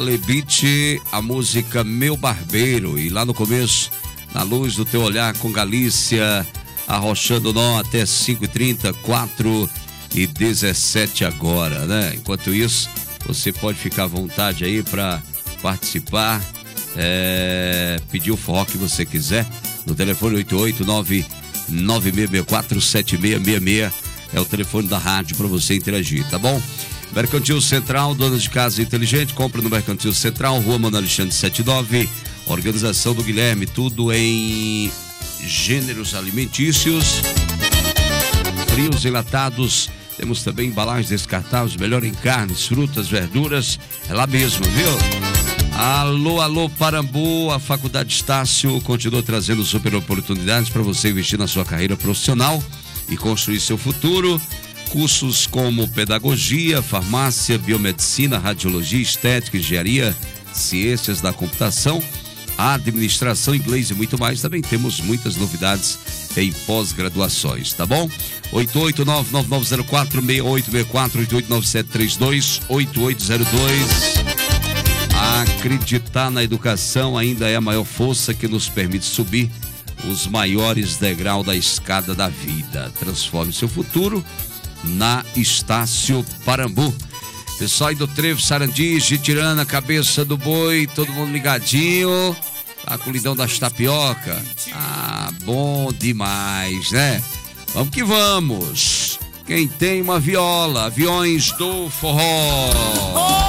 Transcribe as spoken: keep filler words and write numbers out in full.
Lebite, a música Meu Barbeiro. E lá no começo, Na Luz do Teu Olhar, com Galícia, arrochando nó até cinco e trinta, quatro e dezessete agora, né? Enquanto isso, você pode ficar à vontade aí para participar, é, pedir o forró que você quiser, no telefone oito oito nove nove seis seis quatro sete seis seis seis, é o telefone da rádio para você interagir, tá bom? Mercantil Central, dona de casa inteligente, compra no Mercantil Central, Rua Mano Alexandre setenta e nove, organização do Guilherme, tudo em gêneros alimentícios, frios, enlatados, temos também embalagens descartáveis, melhor em carnes, frutas, verduras, é lá mesmo, viu? Alô, alô, Parambu, a Faculdade Estácio continua trazendo super oportunidades para você investir na sua carreira profissional e construir seu futuro. Cursos como pedagogia, farmácia, biomedicina, radiologia, estética, engenharia, ciências da computação, administração, inglês e muito mais. Também temos muitas novidades em pós-graduações, tá bom? oito oito nove nove nove zero quatro seis oito seis quatro, oito oito nove sete três dois, oito oito zero dois. Acreditar na educação ainda é a maior força que nos permite subir os maiores degraus da escada da vida. Transforme seu futuro na Estácio Parambu. Pessoal aí do Trevo, Sarandi, Jitirana, Cabeça do Boi, todo mundo ligadinho. A colidão das tapioca. Ah, bom demais, né? Vamos que vamos. Quem tem uma viola, aviões do forró.